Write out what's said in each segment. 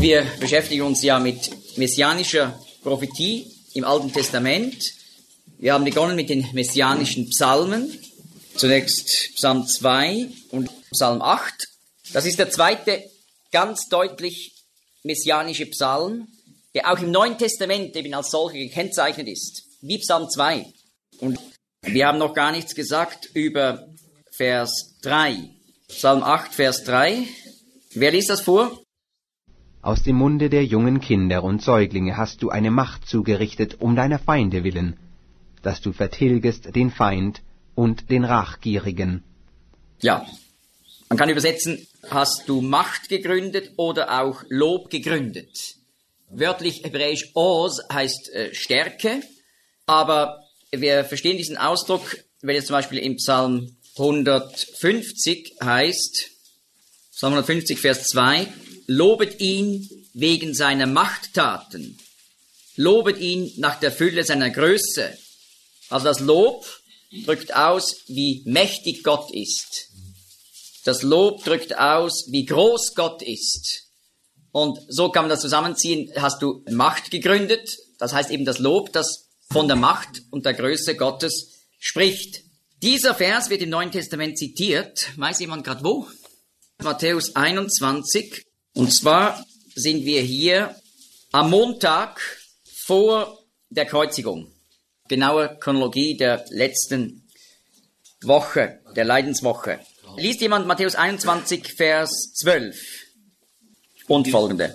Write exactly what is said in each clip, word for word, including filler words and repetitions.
Wir beschäftigen uns ja mit messianischer Prophetie im Alten Testament. Wir haben begonnen mit den messianischen Psalmen. Zunächst Psalm zwei und Psalm acht. Das ist der zweite ganz deutlich messianische Psalm, der auch im Neuen Testament eben als solcher gekennzeichnet ist, wie Psalm zwei. Und wir haben noch gar nichts gesagt über Vers drei. Psalm acht, Vers drei. Wer liest das vor? Aus dem Munde der jungen Kinder und Säuglinge hast du eine Macht zugerichtet um deiner Feinde willen, dass du vertilgest den Feind und den Rachgierigen. Ja, man kann übersetzen, hast du Macht gegründet oder auch Lob gegründet. Wörtlich hebräisch Oz heißt äh, Stärke, aber wir verstehen diesen Ausdruck, wenn es zum Beispiel im Psalm hundertfünfzig heißt, Psalm hundertfünfzig, Vers zwei, lobet ihn wegen seiner Machttaten, lobet ihn nach der Fülle seiner Größe. Also das Lob drückt aus, wie mächtig Gott ist. Das Lob drückt aus, wie groß Gott ist. Und so kann man das zusammenziehen. Hast du Macht gegründet? Das heißt eben das Lob, das von der Macht und der Größe Gottes spricht. Dieser Vers wird im Neuen Testament zitiert. Weiß jemand gerade wo? Matthäus einundzwanzig. Und zwar sind wir hier am Montag vor der Kreuzigung. Genaue Chronologie der letzten Woche, der Leidenswoche. Liest jemand Matthäus einundzwanzig, Vers zwölf und folgende.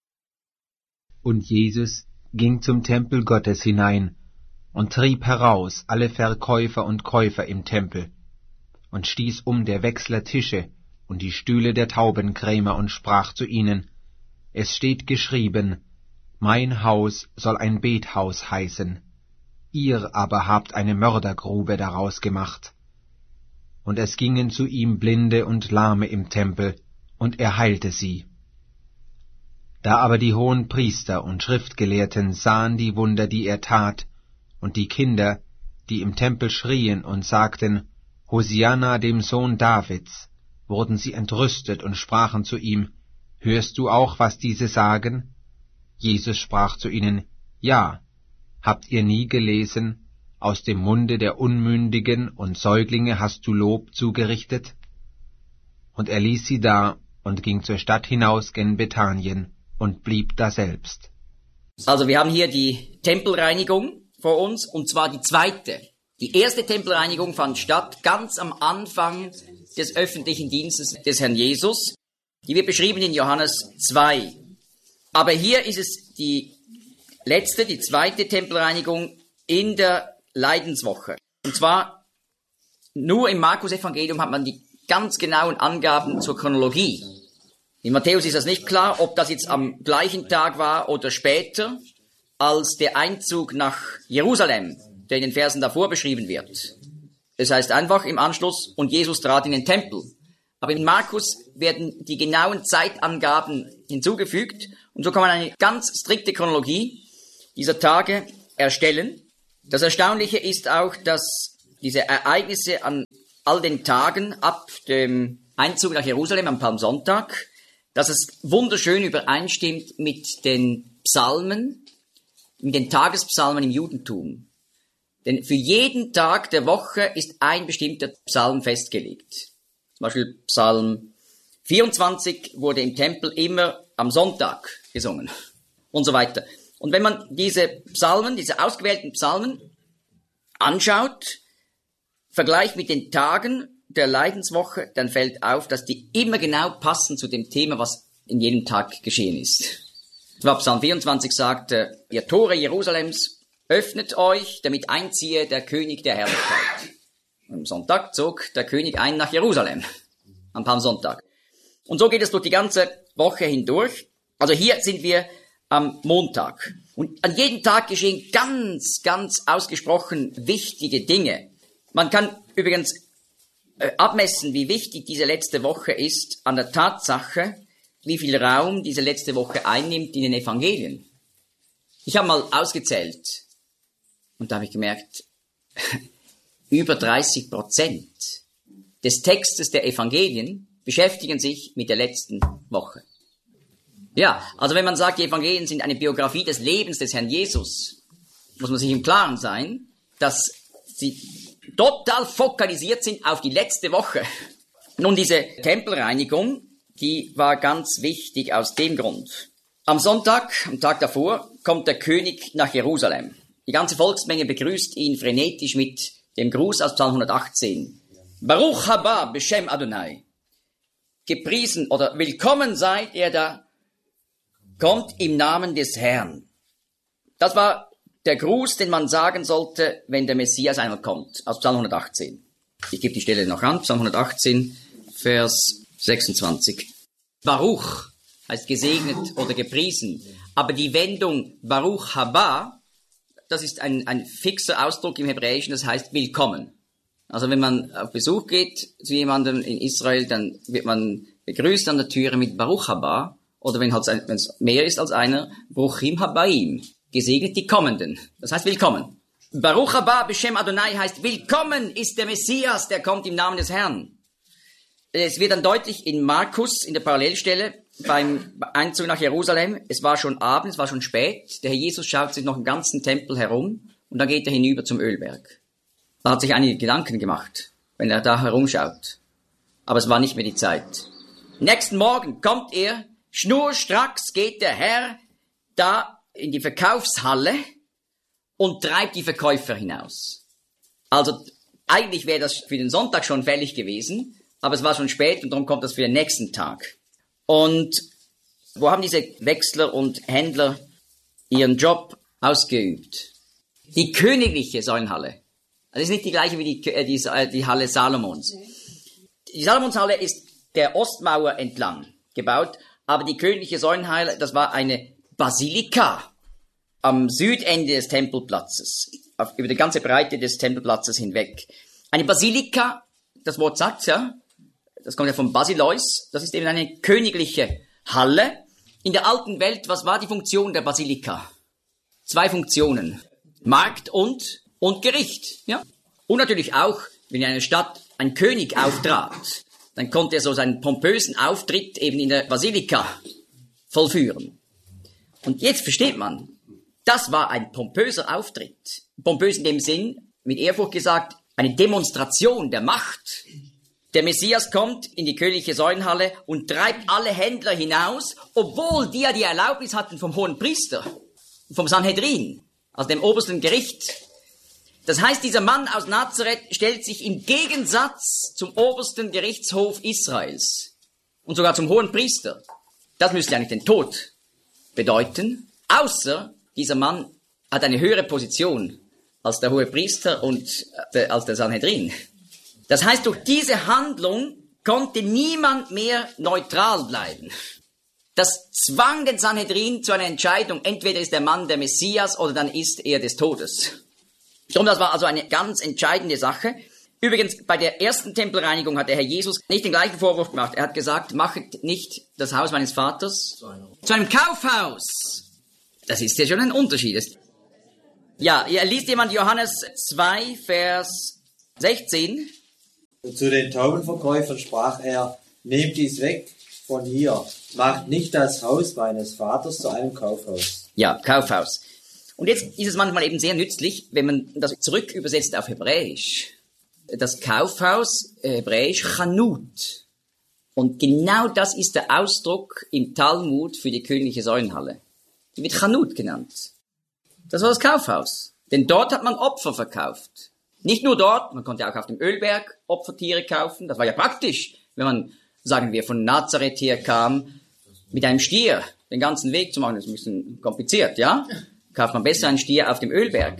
Und Jesus ging zum Tempel Gottes hinein und trieb heraus alle Verkäufer und Käufer im Tempel und stieß um der Wechsler Tische und die Stühle der Taubenkrämer und sprach zu ihnen, es steht geschrieben, mein Haus soll ein Bethaus heißen, ihr aber habt eine Mördergrube daraus gemacht. Und es gingen zu ihm Blinde und Lahme im Tempel, und er heilte sie. Da aber die hohen Priester und Schriftgelehrten sahen die Wunder, die er tat, und die Kinder, die im Tempel schrien und sagten, Hosianna dem Sohn Davids, wurden sie entrüstet und sprachen zu ihm, hörst du auch, was diese sagen? Jesus sprach zu ihnen, ja, habt ihr nie gelesen, aus dem Munde der Unmündigen und Säuglinge hast du Lob zugerichtet? Und er ließ sie da und ging zur Stadt hinaus gen Bethanien und blieb daselbst. Also wir haben hier die Tempelreinigung vor uns, und zwar die zweite. Die erste Tempelreinigung fand statt ganz am Anfang des öffentlichen Dienstes des Herrn Jesus. Die wird beschrieben in Johannes zwei. Aber hier ist es die letzte, die zweite Tempelreinigung in der Leidenswoche. Und zwar nur im Markus-Evangelium hat man die ganz genauen Angaben zur Chronologie. In Matthäus ist das nicht klar, ob das jetzt am gleichen Tag war oder später, als der Einzug nach Jerusalem, der in den Versen davor beschrieben wird. Das heißt einfach im Anschluss, und Jesus trat in den Tempel. Aber in Markus werden die genauen Zeitangaben hinzugefügt, und so kann man eine ganz strikte Chronologie dieser Tage erstellen. Das Erstaunliche ist auch, dass diese Ereignisse an all den Tagen ab dem Einzug nach Jerusalem am Palmsonntag, dass es wunderschön übereinstimmt mit den Psalmen, mit den Tagespsalmen im Judentum. Denn für jeden Tag der Woche ist ein bestimmter Psalm festgelegt. Zum Beispiel Psalm vierundzwanzig wurde im Tempel immer am Sonntag gesungen und so weiter. Und wenn man diese Psalmen, diese ausgewählten Psalmen anschaut, vergleicht mit den Tagen der Leidenswoche, dann fällt auf, dass die immer genau passen zu dem Thema, was in jedem Tag geschehen ist. Psalm vierundzwanzig sagt, ihr Tore Jerusalems, öffnet euch, damit einziehe der König der Herrlichkeit. Am Sonntag zog der König ein nach Jerusalem, am Palmsonntag. Und so geht es durch die ganze Woche hindurch. Also hier sind wir am Montag. Und an jedem Tag geschehen ganz, ganz ausgesprochen wichtige Dinge. Man kann übrigens äh, abmessen, wie wichtig diese letzte Woche ist, an der Tatsache, wie viel Raum diese letzte Woche einnimmt in den Evangelien. Ich habe mal ausgezählt und da habe ich gemerkt, über dreißig Prozent des Textes der Evangelien beschäftigen sich mit der letzten Woche. Ja, also wenn man sagt, die Evangelien sind eine Biografie des Lebens des Herrn Jesus, muss man sich im Klaren sein, dass sie total fokalisiert sind auf die letzte Woche. Nun, diese Tempelreinigung, die war ganz wichtig aus dem Grund. Am Sonntag, am Tag davor, kommt der König nach Jerusalem. Die ganze Volksmenge begrüßt ihn frenetisch mit dem Gruß aus Psalm hundertachtzehn. Baruch haba b'Shem Adonai. Gepriesen oder willkommen seid er da, kommt im Namen des Herrn. Das war der Gruß, den man sagen sollte, wenn der Messias einmal kommt, aus Psalm hundertachtzehn. Ich gebe die Stelle noch an, Psalm hundertachtzehn, Vers sechsundzwanzig. Baruch heißt gesegnet oder gepriesen, aber die Wendung Baruch haba, das ist ein, ein fixer Ausdruck im Hebräischen, das heißt willkommen. Also wenn man auf Besuch geht zu jemandem in Israel, dann wird man begrüßt an der Türe mit Baruch haba, oder wenn halt wenn es mehr ist als einer, Bruchim habaim, gesegnet die Kommenden. Das heißt willkommen. Baruch haba b'Shem Adonai heißt willkommen ist der Messias, der kommt im Namen des Herrn. Es wird dann deutlich in Markus, in der Parallelstelle, beim Einzug nach Jerusalem, es war schon Abend, es war schon spät, der Herr Jesus schaut sich noch im ganzen Tempel herum und dann geht er hinüber zum Ölberg. Da hat sich einige Gedanken gemacht, wenn er da herumschaut. Aber es war nicht mehr die Zeit. Nächsten Morgen kommt er, schnurstracks geht der Herr da in die Verkaufshalle und treibt die Verkäufer hinaus. Also eigentlich wäre das für den Sonntag schon fällig gewesen, aber es war schon spät und darum kommt das für den nächsten Tag. Und wo haben diese Wechsler und Händler ihren Job ausgeübt? Die königliche Säulenhalle. Das ist nicht die gleiche wie die, die, die Halle Salomons. Die Salomonshalle ist der Ostmauer entlang gebaut, aber die königliche Säulenhalle, das war eine Basilika am Südende des Tempelplatzes, auf, über die ganze Breite des Tempelplatzes hinweg. Eine Basilika, das Wort sagt ja, das kommt ja von Basileus, das ist eben eine königliche Halle. In der alten Welt, was war die Funktion der Basilika? Zwei Funktionen, Markt und, und Gericht. Ja? Und natürlich auch, wenn in einer Stadt ein König auftrat, dann konnte er so seinen pompösen Auftritt eben in der Basilika vollführen. Und jetzt versteht man, das war ein pompöser Auftritt. Pompös in dem Sinn, mit Ehrfurcht gesagt, eine Demonstration der Macht. Der Messias kommt in die königliche Säulenhalle und treibt alle Händler hinaus, obwohl die ja die Erlaubnis hatten vom hohen Priester, vom Sanhedrin, also dem obersten Gericht. Das heißt, dieser Mann aus Nazareth stellt sich im Gegensatz zum obersten Gerichtshof Israels und sogar zum hohen Priester. Das müsste eigentlich den Tod bedeuten, außer dieser Mann hat eine höhere Position als der hohe Priester und der, als der Sanhedrin. Das heißt, durch diese Handlung konnte niemand mehr neutral bleiben. Das zwang den Sanhedrin zu einer Entscheidung, entweder ist der Mann der Messias oder dann ist er des Todes. Darum, das war also eine ganz entscheidende Sache. Übrigens, bei der ersten Tempelreinigung hat der Herr Jesus nicht den gleichen Vorwurf gemacht. Er hat gesagt, machet nicht das Haus meines Vaters zu einem Kaufhaus. Das ist ja schon ein Unterschied. Ja, liest jemand Johannes zwei, Vers sechzehn? Zu den Taubenverkäufern sprach er, nehmt dies weg von hier, macht nicht das Haus meines Vaters zu einem Kaufhaus. Ja, Kaufhaus. Und jetzt ist es manchmal eben sehr nützlich, wenn man das zurück übersetzt auf Hebräisch. Das Kaufhaus, Hebräisch, Chanut. Und genau das ist der Ausdruck im Talmud für die königliche Säulenhalle. Die wird Chanut genannt. Das war das Kaufhaus. Denn dort hat man Opfer verkauft. Nicht nur dort, man konnte auch auf dem Ölberg Opfertiere kaufen. Das war ja praktisch, wenn man, sagen wir, von Nazareth her kam, mit einem Stier den ganzen Weg zu machen. Das ist ein bisschen kompliziert, ja? Kauft man besser einen Stier auf dem Ölberg.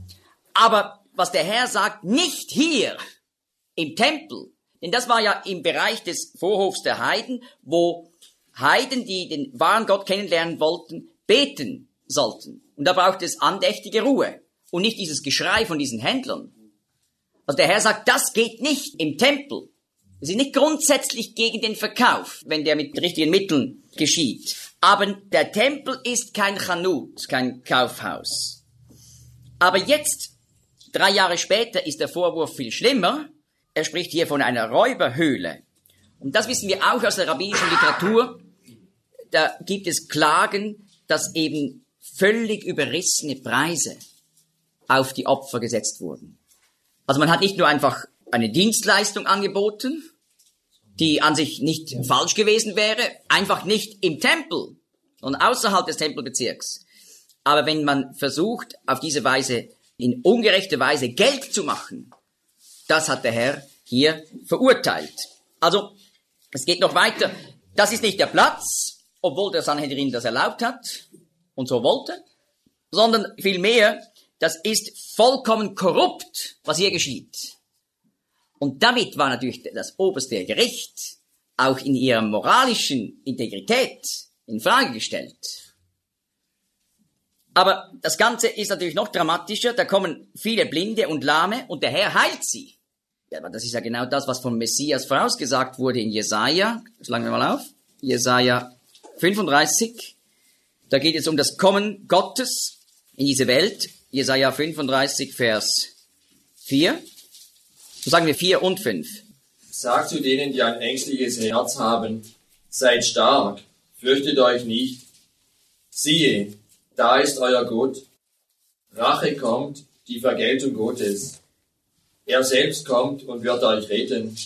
Aber was der Herr sagt, nicht hier im Tempel, denn das war ja im Bereich des Vorhofs der Heiden, wo Heiden, die den wahren Gott kennenlernen wollten, beten sollten. Und da braucht es andächtige Ruhe und nicht dieses Geschrei von diesen Händlern. Also der Herr sagt, das geht nicht im Tempel. Es ist nicht grundsätzlich gegen den Verkauf, wenn der mit richtigen Mitteln geschieht. Aber der Tempel ist kein Chanut, kein Kaufhaus. Aber jetzt, drei Jahre später, ist der Vorwurf viel schlimmer. Er spricht hier von einer Räuberhöhle. Und das wissen wir auch aus der rabbinischen Literatur. da gibt es Klagen, dass eben völlig überrissene Preise auf die Opfer gesetzt wurden. Also man hat nicht nur einfach eine Dienstleistung angeboten, die an sich nicht falsch gewesen wäre, einfach nicht im Tempel und außerhalb des Tempelbezirks. Aber wenn man versucht, auf diese Weise, in ungerechter Weise Geld zu machen, das hat der Herr hier verurteilt. Also, es geht noch weiter. Das ist nicht der Platz, obwohl der Sanhedrin das erlaubt hat und so wollte, sondern vielmehr, das ist vollkommen korrupt, was hier geschieht. Und damit war natürlich das oberste Gericht auch in ihrer moralischen Integrität in Frage gestellt. Aber das Ganze ist natürlich noch dramatischer. Da kommen viele Blinde und Lahme und der Herr heilt sie. Ja, aber das ist ja genau das, was vom Messias vorausgesagt wurde in Jesaja. Schlagen wir mal auf. Jesaja fünfunddreißig. Da geht es um das Kommen Gottes in diese Welt. Jesaja fünfunddreißig, Vers vier. So sagen wir vier und fünf. Sagt zu denen, die ein ängstliches Herz haben, seid stark, fürchtet euch nicht. Siehe, da ist euer Gott. Rache kommt, die Vergeltung Gottes. Er selbst kommt und wird euch retten.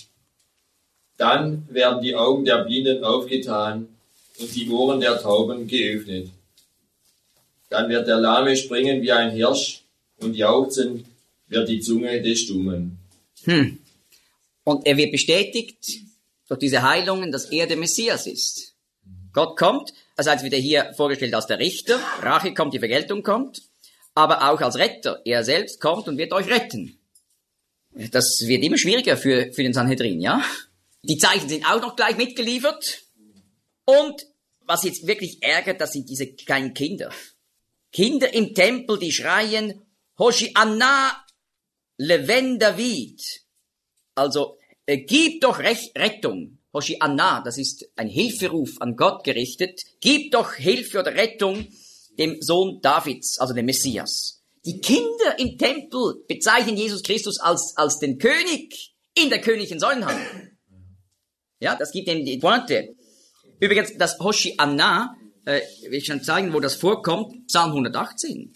Dann werden die Augen der Blinden aufgetan und die Ohren der Tauben geöffnet. Dann wird der Lahme springen wie ein Hirsch und jauchzen wird die Zunge des Stummen. Hm. Und er wird bestätigt durch diese Heilungen, dass er der Messias ist. Gott kommt, also als wieder hier vorgestellt als der Richter, Rache kommt, die Vergeltung kommt, aber auch als Retter. Er selbst kommt und wird euch retten. Das wird immer schwieriger für, für den Sanhedrin, ja? Die Zeichen sind auch noch gleich mitgeliefert. Und was jetzt wirklich ärgert, das sind diese kleinen Kinder. Kinder im Tempel, die schreien, Hoshi'anna Leven David. Also, äh, gib doch Rech- Rettung. Hoshi'anna, das ist ein Hilferuf an Gott gerichtet. Gib doch Hilfe oder Rettung dem Sohn Davids, also dem Messias. Die Kinder im Tempel bezeichnen Jesus Christus als, als den König in der königlichen Säulenhalle. Ja, das gibt ihm die Pointe. Übrigens, das Hoshi'anna, äh, will ich schon zeigen, wo das vorkommt, Psalm hundertachtzehn.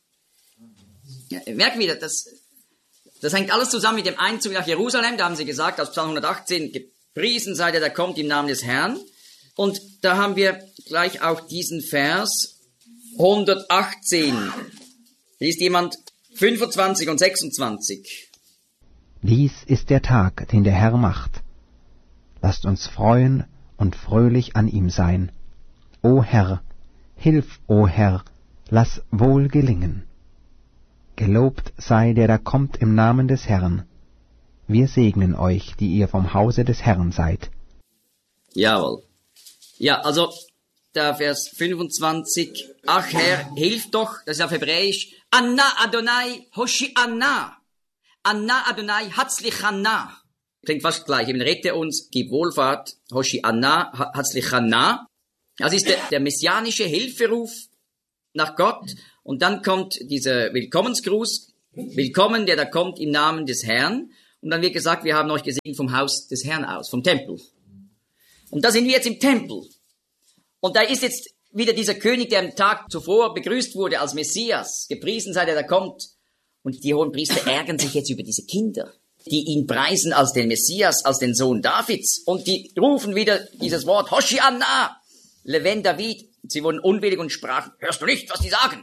Ja, merken wir, das, das hängt alles zusammen mit dem Einzug nach Jerusalem. Da haben sie gesagt, aus Psalm hundertachtzehn, gepriesen sei der, der kommt im Namen des Herrn. Und da haben wir gleich auch diesen Vers hundertachtzehn. Liest jemand fünfundzwanzig und sechsundzwanzig. Dies ist der Tag, den der Herr macht. Lasst uns freuen und fröhlich an ihm sein. O Herr, hilf, o Herr, lass wohl gelingen. Gelobt sei der, der kommt im Namen des Herrn. Wir segnen euch, die ihr vom Hause des Herrn seid. Jawohl. Ja, also, der Vers fünfundzwanzig. Ach Herr, hilf doch, das ist auf Hebräisch. Anna Adonai Hoshi'anna. Anna Adonai Hatzlichanna. Klingt fast gleich. Eben rette uns, gib Wohlfahrt. Hoshi'anna Hatzlichanna. Das ist der, der messianische Hilferuf nach Gott. Und dann kommt dieser Willkommensgruß. Willkommen, der da kommt im Namen des Herrn. Und dann wird gesagt, wir haben euch gesehen vom Haus des Herrn aus, vom Tempel. Und da sind wir jetzt im Tempel. Und da ist jetzt wieder dieser König, der am Tag zuvor begrüßt wurde als Messias. Gepriesen sei der, der kommt. Und die hohen Priester ärgern sich jetzt über diese Kinder, die ihn preisen als den Messias, als den Sohn Davids. Und die rufen wieder dieses Wort, Hoshi'anna, Leven David. Sie wurden unwillig und sprachen, hörst du nicht, was die sagen?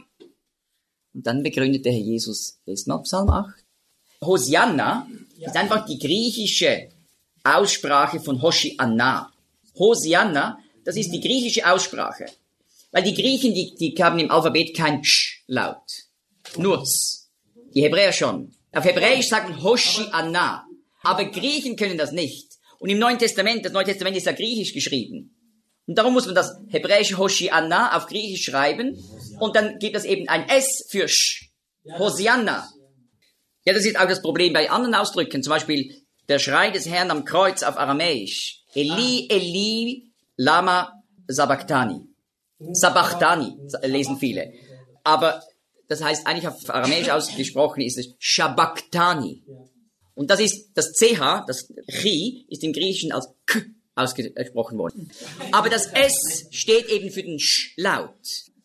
Und dann begründete Herr Jesus, lest mal Psalm acht. Hosianna ist einfach die griechische Aussprache von Hoshi'anna. Hosianna, das ist die griechische Aussprache. Weil die Griechen, die, die haben im Alphabet kein Sch-Laut. Nur Z. Die Hebräer schon. Auf Hebräisch sagt man Hoshi'anna. Aber Griechen können das nicht. Und im Neuen Testament, das Neue Testament ist ja griechisch geschrieben. Und darum muss man das hebräische Hoshi'anna auf Griechisch schreiben. Und dann gibt es eben ein S für Sch. Hosianna. Ja, das ist auch das Problem bei anderen Ausdrücken. Zum Beispiel der Schrei des Herrn am Kreuz auf Aramäisch. Eli, Eli, lama sabachthani. Sabachthani lesen viele. Aber das heißt eigentlich auf Aramäisch ausgesprochen ist es Shabachthani. Und das ist das C H, das Chi, ist im Griechischen als K ausgesprochen worden. Aber das S steht eben für den Sch-Laut.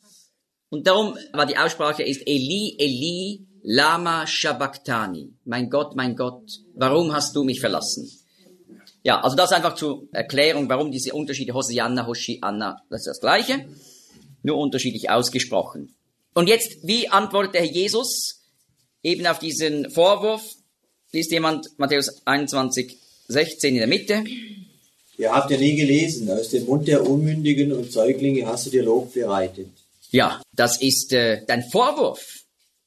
Und darum war die Aussprache ist Eli, Eli, Lama Sabachthani. Mein Gott, mein Gott, warum hast du mich verlassen? Ja, also das einfach zur Erklärung, warum diese Unterschiede Hosianna, Hoshianna, das ist das Gleiche, nur unterschiedlich ausgesprochen. Und jetzt, wie antwortet der Herr Jesus eben auf diesen Vorwurf? Liest jemand Matthäus einundzwanzig, sechzehn in der Mitte? Ihr habt ja nie gelesen, aus dem Mund der Unmündigen und Säuglinge hast du dir Lob bereitet. Ja, das ist äh, dein Vorwurf.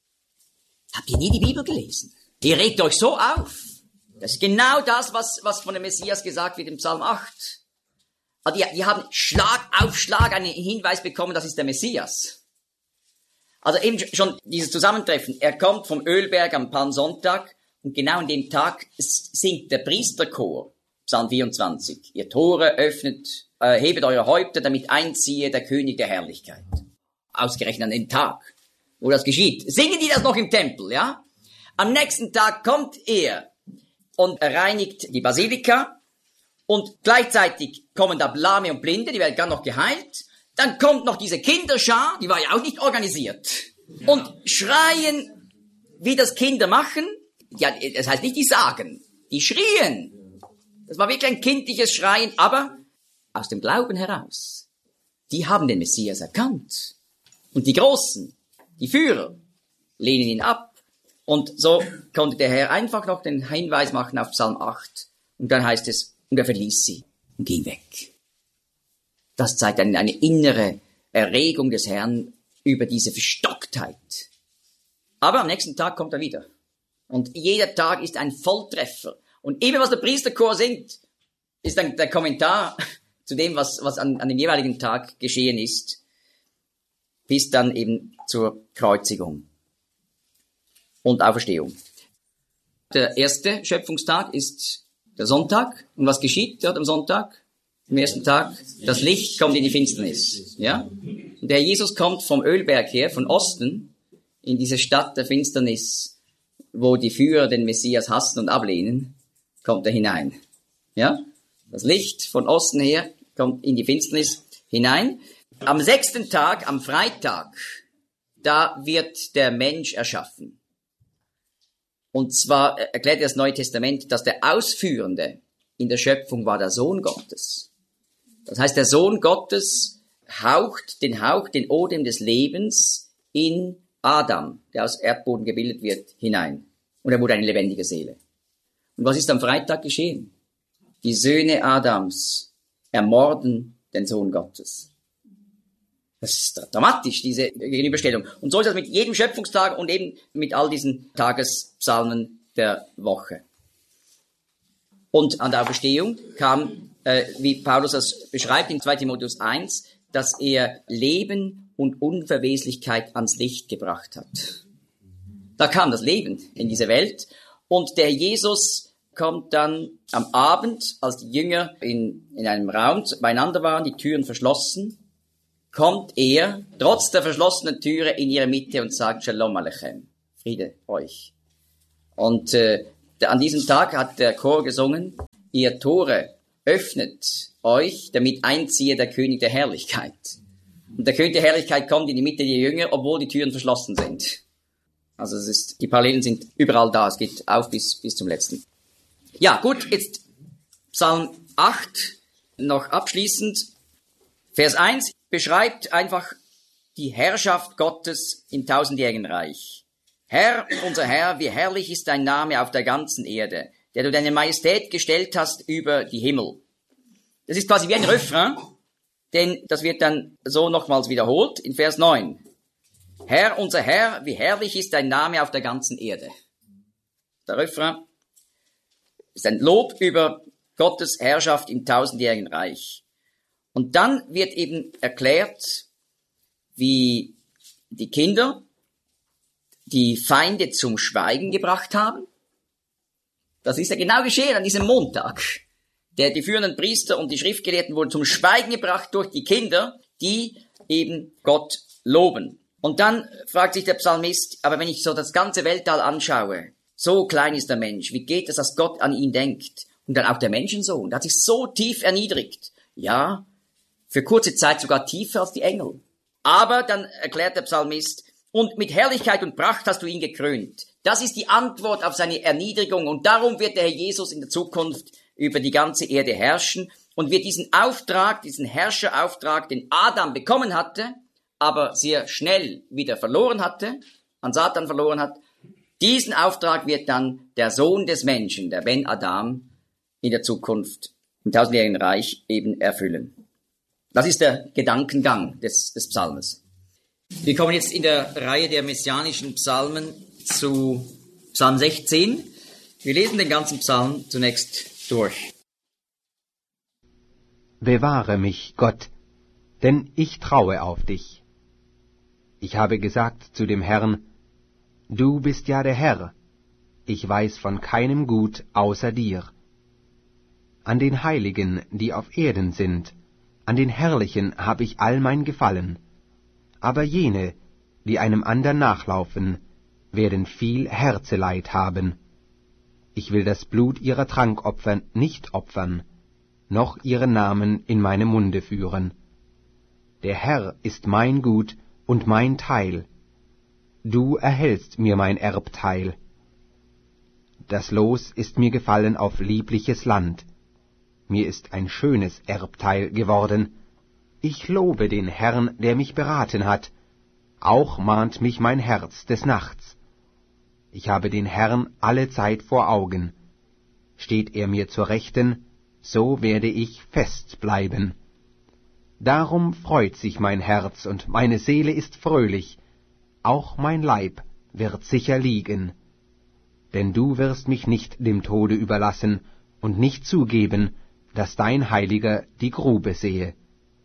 Habt ihr nie die Bibel gelesen? Ihr regt euch so auf. Das ist genau das, was, was von dem Messias gesagt wird im Psalm acht. Also die, die haben Schlag auf Schlag einen Hinweis bekommen, das ist der Messias. Also eben schon dieses Zusammentreffen. Er kommt vom Ölberg am Palmsonntag und genau an dem Tag singt der Priesterchor, Psalm vierundzwanzig. Ihr Tore öffnet, äh, hebet eure Häupter, damit einziehe der König der Herrlichkeit. Ausgerechnet an dem Tag, wo das geschieht. Singen die das noch im Tempel, ja? Am nächsten Tag kommt er und reinigt die Basilika und gleichzeitig kommen da Lahme und Blinde, die werden gar noch geheilt. Dann kommt noch diese Kinderschar, die war ja auch nicht organisiert, und schreien, wie das Kinder machen. Ja, das heißt nicht, die sagen, die schrien. Das war wirklich ein kindliches Schreien, aber aus dem Glauben heraus. Die haben den Messias erkannt. Und die Großen, die Führer, lehnen ihn ab. Und so konnte der Herr einfach noch den Hinweis machen auf Psalm acht. Und dann heißt es, und er verließ sie und ging weg. Das zeigt eine, eine innere Erregung des Herrn über diese Verstocktheit. Aber am nächsten Tag kommt er wieder. Und jeder Tag ist ein Volltreffer. Und eben was der Priesterchor singt, ist dann der Kommentar zu dem, was, was an, an dem jeweiligen Tag geschehen ist, bis dann eben zur Kreuzigung und Auferstehung. Der erste Schöpfungstag ist der Sonntag. Und was geschieht dort am Sonntag? Am ersten Tag, das Licht kommt in die Finsternis. Ja? Und der Jesus kommt vom Ölberg her, von Osten, in diese Stadt der Finsternis, wo die Führer den Messias hassen und ablehnen, kommt er hinein. Ja? Das Licht von Osten her kommt in die Finsternis hinein. Am sechsten Tag, am Freitag, da wird der Mensch erschaffen. Und zwar erklärt das Neue Testament, dass der Ausführende in der Schöpfung war der Sohn Gottes. Das heißt, der Sohn Gottes haucht den Hauch, den Odem des Lebens in Adam, der aus Erdboden gebildet wird, hinein. Und er wurde eine lebendige Seele. Und was ist am Freitag geschehen? Die Söhne Adams ermorden den Sohn Gottes. Das ist dramatisch, diese Gegenüberstellung. Und so ist das mit jedem Schöpfungstag und eben mit all diesen Tagespsalmen der Woche. Und an der Auferstehung kam, äh, wie Paulus das beschreibt in zweiter Timotheus eins, dass er Leben und Unverweslichkeit ans Licht gebracht hat. Da kam das Leben in diese Welt. Und der Jesus kommt dann am Abend, als die Jünger in, in einem Raum beieinander waren, die Türen verschlossen, kommt er, trotz der verschlossenen Türe, in ihre Mitte und sagt, Shalom Alechem, Friede euch. Und äh, an diesem Tag hat der Chor gesungen, ihr Tore öffnet euch, damit einziehe der König der Herrlichkeit. Und der König der Herrlichkeit kommt in die Mitte der Jünger, obwohl die Türen verschlossen sind. Also es ist, die Parallelen sind überall da, es geht auf bis, bis zum letzten. Ja, gut, jetzt Psalm acht, noch abschließend, Vers eins, beschreibt einfach die Herrschaft Gottes im tausendjährigen Reich. Herr, unser Herr, wie herrlich ist dein Name auf der ganzen Erde, der du deine Majestät gestellt hast über die Himmel. Das ist quasi wie ein Refrain, denn das wird dann so nochmals wiederholt in Vers neun. Herr, unser Herr, wie herrlich ist dein Name auf der ganzen Erde. Der Refrain ist ein Lob über Gottes Herrschaft im tausendjährigen Reich. Und dann wird eben erklärt, wie die Kinder die Feinde zum Schweigen gebracht haben. Das ist ja genau geschehen an diesem Montag. Der, die führenden Priester und die Schriftgelehrten wurden zum Schweigen gebracht durch die Kinder, die eben Gott loben. Und dann fragt sich der Psalmist, aber wenn ich so das ganze Weltall anschaue, so klein ist der Mensch, wie geht es, dass Gott an ihn denkt? Und dann auch der Menschensohn, der hat sich so tief erniedrigt. Ja, für kurze Zeit sogar tiefer als die Engel. Aber dann erklärt der Psalmist, und mit Herrlichkeit und Pracht hast du ihn gekrönt. Das ist die Antwort auf seine Erniedrigung. Und darum wird der Herr Jesus in der Zukunft über die ganze Erde herrschen und wird diesen Auftrag, diesen Herrscherauftrag, den Adam bekommen hatte, aber sehr schnell wieder verloren hatte, an Satan verloren hat, diesen Auftrag wird dann der Sohn des Menschen, der Ben Adam, in der Zukunft im tausendjährigen Reich eben erfüllen. Das ist der Gedankengang des, des Psalmes. Wir kommen jetzt in der Reihe der messianischen Psalmen zu Psalm sechzehn. Wir lesen den ganzen Psalm zunächst durch. Bewahre mich, Gott, denn ich traue auf dich. Ich habe gesagt zu dem Herrn, du bist ja der Herr, ich weiß von keinem Gut außer dir. An den Heiligen, die auf Erden sind, an den Herrlichen hab ich all mein Gefallen. Aber jene, die einem andern nachlaufen, werden viel Herzeleid haben. Ich will das Blut ihrer Trankopfer nicht opfern, noch ihren Namen in meine Munde führen. Der Herr ist mein Gut und mein Teil. Du erhältst mir mein Erbteil. Das Los ist mir gefallen auf liebliches Land. Mir ist ein schönes Erbteil geworden. Ich lobe den Herrn, der mich beraten hat. Auch mahnt mich mein Herz des Nachts. Ich habe den Herrn alle Zeit vor Augen. Steht er mir zur Rechten, so werde ich fest bleiben. Darum freut sich mein Herz und meine Seele ist fröhlich. Auch mein Leib wird sicher liegen. Denn du wirst mich nicht dem Tode überlassen und nicht zugeben, dass dein Heiliger die Grube sehe.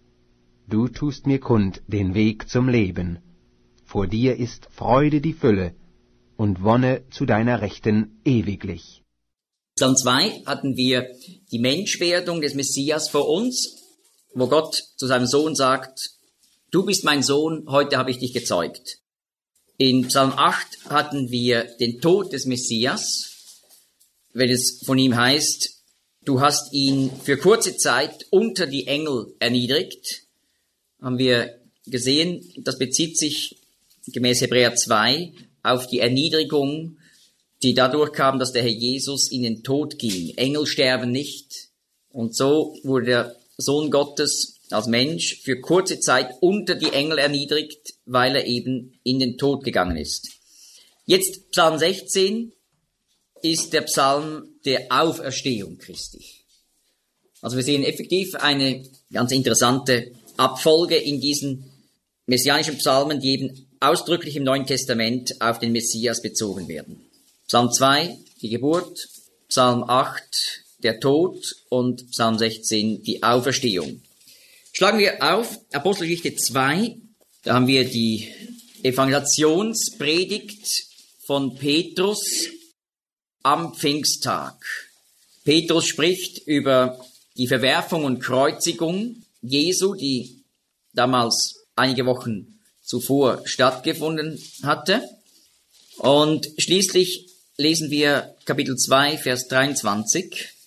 Du tust mir kund den Weg zum Leben. Vor dir ist Freude die Fülle und Wonne zu deiner Rechten ewiglich. Psalm zwei hatten wir die Menschwerdung des Messias vor uns, wo Gott zu seinem Sohn sagt, du bist mein Sohn, heute habe ich dich gezeugt. In Psalm acht hatten wir den Tod des Messias, wenn es von ihm heißt, du hast ihn für kurze Zeit unter die Engel erniedrigt, haben wir gesehen, das bezieht sich gemäß Hebräer zwei auf die Erniedrigung, die dadurch kam, dass der Herr Jesus in den Tod ging. Engel sterben nicht. Und so wurde der Sohn Gottes als Mensch für kurze Zeit unter die Engel erniedrigt, weil er eben in den Tod gegangen ist. Jetzt Psalm sechzehn ist der Psalm der Auferstehung Christi. Also wir sehen effektiv eine ganz interessante Abfolge in diesen messianischen Psalmen, die eben ausdrücklich im Neuen Testament auf den Messias bezogen werden. Psalm zwei, die Geburt, Psalm acht, der Tod und Psalm sechzehn, die Auferstehung. Schlagen wir auf Apostelgeschichte zwei, da haben wir die Evangelisationspredigt von Petrus am Pfingsttag. Petrus spricht über die Verwerfung und Kreuzigung Jesu, die damals einige Wochen zuvor stattgefunden hatte. Und schließlich lesen wir Kapitel zwei, Vers dreiundzwanzig.